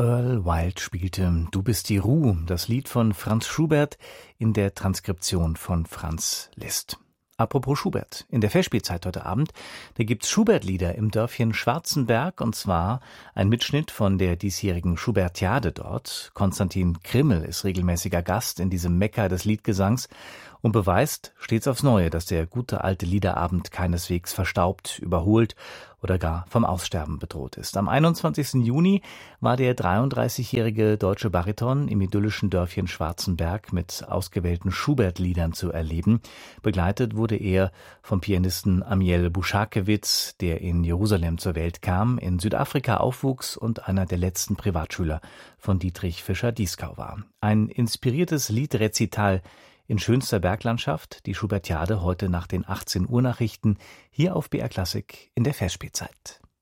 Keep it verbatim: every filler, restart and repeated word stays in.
Earl Wild spielte »Du bist die Ruh«, das Lied von Franz Schubert in der Transkription von Franz Liszt. Apropos Schubert, in der Festspielzeit heute Abend, da gibt's Schubert-Lieder im Dörfchen Schwarzenberg, und zwar ein Mitschnitt von der diesjährigen Schubertiade dort. Konstantin Krimmel ist regelmäßiger Gast in diesem Mekka des Liedgesangs und beweist stets aufs Neue, dass der gute alte Liederabend keineswegs verstaubt, überholt oder gar vom Aussterben bedroht ist. Am einundzwanzigsten Juni war der dreiunddreißigjährige deutsche Bariton im idyllischen Dörfchen Schwarzenberg mit ausgewählten Schubert-Liedern zu erleben. Begleitet wurde er vom Pianisten Amiel Buschakewitz, der in Jerusalem zur Welt kam, in Südafrika aufwuchs und einer der letzten Privatschüler von Dietrich Fischer-Dieskau war. Ein inspiriertes Liedrezital in schönster Berglandschaft, die Schubertiade heute nach den achtzehn Uhr Nachrichten hier auf B R Klassik in der Festspielzeit.